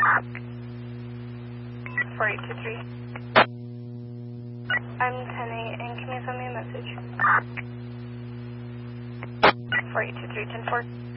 4823. I'm 10-8, and can you send me a message? 4823, 10-4.